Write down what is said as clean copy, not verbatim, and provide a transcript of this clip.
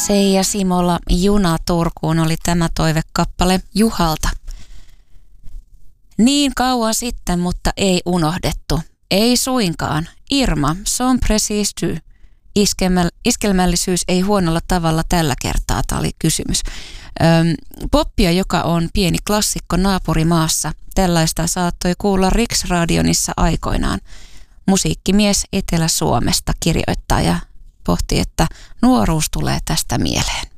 Seija Simola, Juna Turkuun oli tämä toivekappale Juhalta. Niin kauan sitten, mutta ei unohdettu. Ei suinkaan. Irma, son precis du. Iskelmällisyys ei huonolla tavalla tällä kertaa, tämä oli kysymys. Poppia, joka on pieni klassikko naapurimaassa. Tällaista saattoi kuulla Riksradionissa aikoinaan. Musiikkimies Etelä-Suomesta kirjoittaa ja pohti, että nuoruus tulee tästä mieleen.